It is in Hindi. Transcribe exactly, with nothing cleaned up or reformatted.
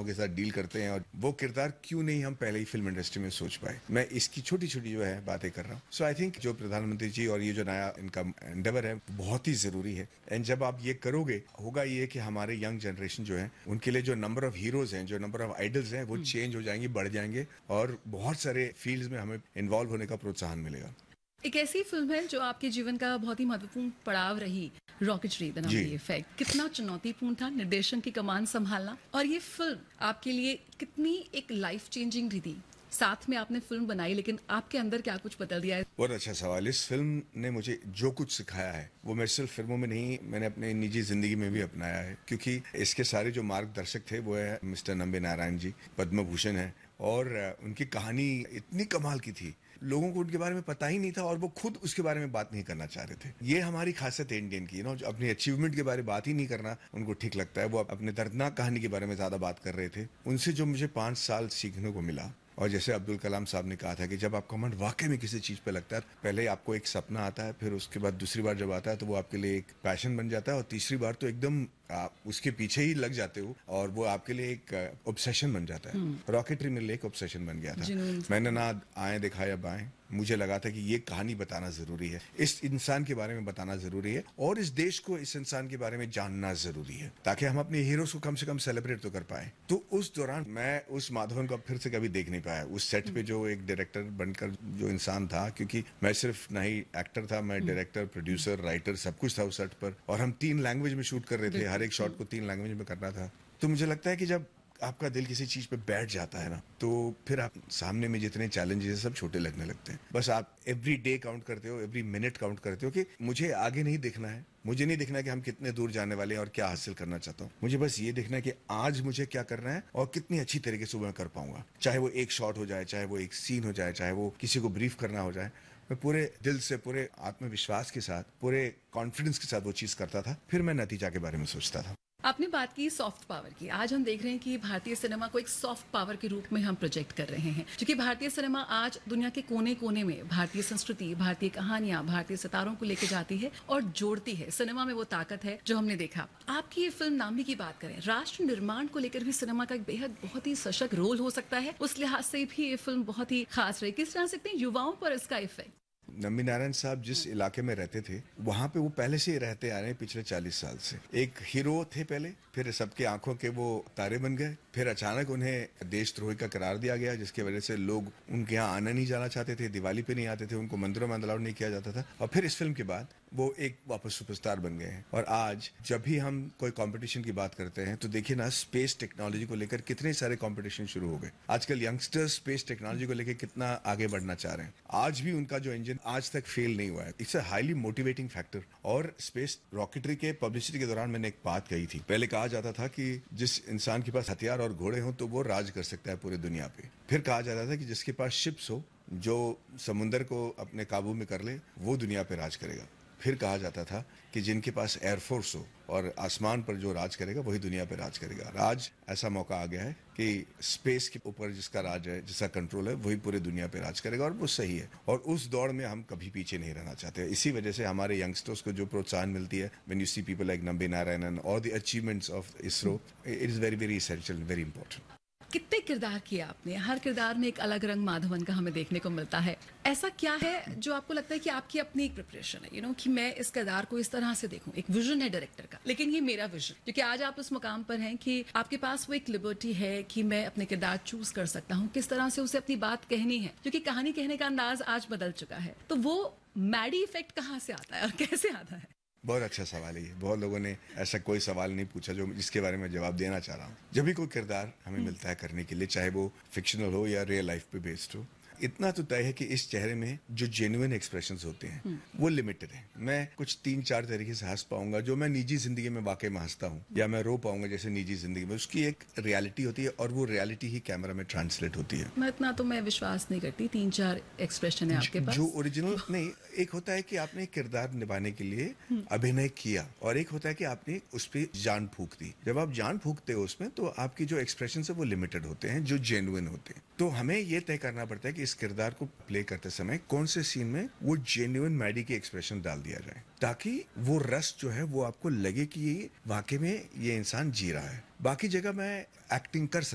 के साथ डील करते हैं और वो किरदार क्यों नहीं हम पहले ही फिल्म इंडस्ट्री में सोच पाए। मैं इसकी छोटी छोटी जो है बातें कर रहा हूँ। सो आई थिंक जो प्रधानमंत्री जी और ये जो नया इनका एंडेवर है बहुत ही जरूरी है। एंड जब आप ये करोगे होगा ये कि हमारे यंग जनरेशन जो है उनके लिए जो नंबर ऑफ हीरोज हैं, जो नंबर ऑफ आइडल्स हैं, वो चेंज हो जाएंगे, बढ़ जाएंगे और बहुत सारे फील्ड्स में हमें इन्वॉल्व होने का प्रोत्साहन मिलेगा। एक ऐसी फिल्म है जो आपके जीवन का बहुत ही महत्वपूर्ण पड़ाव रही, रॉकेटरी द नंदी इफेक्ट। कितना चुनौतीपूर्ण था निर्देशन की कमान संभालना, और ये फिल्म आपके लिए कितनी एक लाइफ चेंजिंग भी थी। साथ में आपने फिल्म बनाई लेकिन आपके अंदर क्या कुछ बदल दिया है? बहुत अच्छा सवाल। इस फिल्म ने मुझे जो कुछ सिखाया है वो मैं सिर्फ फिल्मों में नहीं, मैंने अपने निजी जिंदगी में भी अपनाया है, क्योंकि इसके सारे जो मार्गदर्शक थे वो है मिस्टर नंबी नारायण जी, पद्म भूषण है, और उनकी कहानी इतनी कमाल की थी, लोगों को उनके बारे में पता ही नहीं था और वो खुद उसके बारे में बात नहीं करना चाह रहे थे। ये हमारी खासियत है इंडियन की, नो, अपनी अचीवमेंट के बारे में बात ही नहीं करना उनको ठीक लगता है। वो अपने दर्दनाक कहानी के बारे में ज्यादा बात कर रहे थे। उनसे जो मुझे पांच साल सीखने को मिला, और जैसे अब्दुल कलाम साहब ने कहा था कि जब आपका मन वाकई में किसी चीज पे लगता है, पहले आपको एक सपना आता है, फिर उसके बाद दूसरी बार जब आता है तो वो आपके लिए एक पैशन बन जाता है, और तीसरी बार तो एकदम आप उसके पीछे ही लग जाते हो और वो आपके लिए एक ऑब्सेशन बन जाता है। रॉकेटरी मेरे लिए एक ऑब्सेशन बन गया था। मैंने ना आए दिखाया बाएं, मुझे लगा था कि ये कहानी बताना जरूरी है, इस इंसान के बारे में बताना जरूरी है, और इस देश को इस इंसान के बारे में जानना जरूरी है, ताकि हम अपने हीरोज को कम से कम सेलिब्रेट तो कर पाए। तो उस दौरान मैं उस माधवन को फिर से कभी देख नहीं पाया। उस सेट पे जो एक डायरेक्टर बनकर जो इंसान था, क्योंकि मैं सिर्फ ना ही एक्टर था, मैं डायरेक्टर, प्रोड्यूसर, राइटर, सब कुछ था उस सेट पर, और हम तीन लैंग्वेज में शूट कर रहे थे, हर एक शॉट को तीन लैंग्वेज में करना था। तो मुझे लगता है कि जब आपका दिल किसी चीज पे बैठ जाता है ना, तो फिर आप सामने में जितने चैलेंजेस हैं सब छोटे लगने लगते हैं। बस आप एवरी डे काउंट करते हो, एवरी मिनट काउंट करते हो कि मुझे आगे नहीं देखना है, मुझे नहीं देखना है कि हम कितने दूर जाने वाले हैं और क्या हासिल करना चाहता हूँ। मुझे बस ये देखना है कि आज मुझे क्या करना है और कितनी अच्छी तरीके से मैं कर पाऊंगा। चाहे वो एक शॉट हो जाए, चाहे वो एक सीन हो जाए, चाहे वो किसी को ब्रीफ करना हो जाए, मैं पूरे दिल से, पूरे आत्मविश्वास के साथ, पूरे कॉन्फिडेंस के साथ वो चीज करता था। फिर मैं नतीजा के बारे में सोचता था। आपने बात की सॉफ्ट पावर की। आज हम देख रहे हैं कि भारतीय सिनेमा को एक सॉफ्ट पावर के रूप में हम प्रोजेक्ट कर रहे हैं, क्योंकि भारतीय सिनेमा आज दुनिया के कोने कोने में भारतीय संस्कृति, भारतीय कहानियां, भारतीय सितारों को लेकर जाती है और जोड़ती है। सिनेमा में वो ताकत है जो हमने देखा। आपकी ये फिल्म नामी की बात करें, राष्ट्र निर्माण को लेकर भी सिनेमा का एक बेहद बहुत ही सशक्त रोल हो सकता है। उस लिहाज से भी ये फिल्म बहुत ही खास रही। किस तरह से युवाओं पर इसका इफेक्ट? नंबी नारायण साहब जिस इलाके में रहते थे वहां पे वो पहले से ही रहते आ रहे हैं पिछले चालीस साल से। एक हीरो थे पहले, फिर सबके आंखों के वो तारे बन गए, फिर अचानक उन्हें देशद्रोही का करार दिया गया, जिसकी वजह से लोग उनके यहाँ आना नहीं जाना चाहते थे, दिवाली पे नहीं आते थे, उनको मंदिरों में अलाउ नहीं किया जाता था। और फिर इस फिल्म के बाद वो एक वापस सुपरस्टार बन गए हैं। और आज जब भी हम कोई कंपटीशन की बात करते हैं तो देखिए ना, स्पेस टेक्नोलॉजी को लेकर कितने सारे कंपटीशन शुरू हो गए। आजकल यंगस्टर्स स्पेस टेक्नोलॉजी को लेकर कितना आगे बढ़ना चाह रहे हैं। आज भी उनका जो इंजन आज तक फेल नहीं हुआ है। It's a highly motivating factor. और स्पेस रॉकेटरी के पब्लिसिटी के दौरान मैंने एक बात कही थी। पहले कहा जाता था कि जिस इंसान के पास हथियार और घोड़े हों तो वो राज कर सकता है पूरी दुनिया पे। फिर कहा जाता था कि जिसके पास शिप्स हो, जो समुंदर को अपने काबू में कर ले, वो दुनिया पे राज करेगा। फिर कहा जाता था कि जिनके पास एयरफोर्स हो और आसमान पर जो राज करेगा वही दुनिया पर राज करेगा। आज ऐसा मौका आ गया है कि स्पेस के ऊपर जिसका राज है, जिसका कंट्रोल है, वही पूरी दुनिया पे राज करेगा, और वो सही है। और उस दौड़ में हम कभी पीछे नहीं रहना चाहते। इसी वजह से हमारे यंगस्टर्स को जो प्रोत्साहन मिलती है, when you see people like Nambi Narayanan और the achievements of ISRO, it is very very essential, very important. कितने किरदार किए आपने, हर किरदार में एक अलग रंग माधवन का हमें देखने को मिलता है। ऐसा क्या है जो आपको लगता है कि आपकी अपनी एक प्रिपरेशन है, यू नो, कि मैं इस किरदार को इस तरह से देखूं? एक विजन है डायरेक्टर का, लेकिन ये मेरा विजन, क्योंकि आज आप उस मुकाम पर हैं कि आपके पास वो एक लिबर्टी है कि मैं अपने किरदार चूज कर सकता हूँ, किस तरह से उसे अपनी बात कहनी है, क्योंकि कहानी कहने का अंदाज आज बदल चुका है। तो वो मैडी इफेक्ट कहाँ से आता है और कैसे आता है? बहुत अच्छा सवाल है ये। बहुत लोगों ने ऐसा कोई सवाल नहीं पूछा जो जिसके बारे में जवाब देना चाह रहा हूँ। जब भी कोई किरदार हमें मिलता है करने के लिए, चाहे वो फिक्शनल हो या रियल लाइफ पे बेस्ड हो, इतना तो तय है कि इस चेहरे में जो जेन्युइन एक्सप्रेशंस होते हैं वो लिमिटेड है। मैं कुछ तीन चार तरीके से हंस पाऊंगा जो मैं निजी जिंदगी में वाकई में हंसता हूँ, या मैं रो पाऊंगा जैसे निजी जिंदगी में। उसकी एक रियलिटी होती है और वो रियलिटी ही कैमरा में ट्रांसलेट होती है। मैं इतना तो मैं विश्वास नहीं करती। तीन चार एक्सप्रेशन है आपके पास जो ओरिजिनल नहीं। एक होता है कि आपने किरदार निभाने के लिए अभिनय किया, और एक होता है कि आपने उस पर जान फूंक दी। जब आप जान फूंकते हो उसमें, तो आपकी जो एक्सप्रेशन है वो लिमिटेड होते हैं, जो जेन्युइन होते हैं। तो हमें ये तय करना पड़ता है कि इस किरदार को प्ले करते समय कौन से सीन में वो जेन्युइन मैडी की एक्सप्रेशन डाल दिया जाए, ताकि वो रस जो है वो आपको लगे कि ये वाकई में ये इंसान जी रहा है। बाकी जगह मैं एक्टिंग कर सकता